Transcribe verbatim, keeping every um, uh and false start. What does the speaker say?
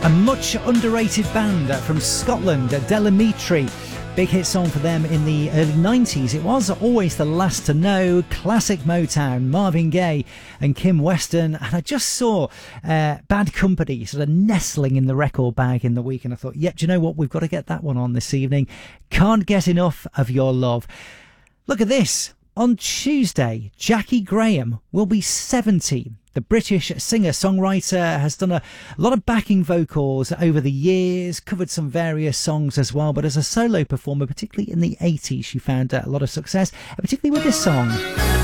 A much underrated band from Scotland, Del Amitri. Big hit song for them in the early nineties. It was Always the Last to Know, classic Motown, Marvin Gaye and Kim Weston. And I just saw uh, Bad Company sort of nestling in the record bag in the week. And I thought, yep, do you know what? We've got to get that one on this evening. Can't Get Enough of Your Love. Look at this. On Tuesday, Jackie Graham will be seventy. The British singer-songwriter has done a lot of backing vocals over the years, covered some various songs as well, but as a solo performer, particularly in the eighties, she found a lot of success, particularly with this song.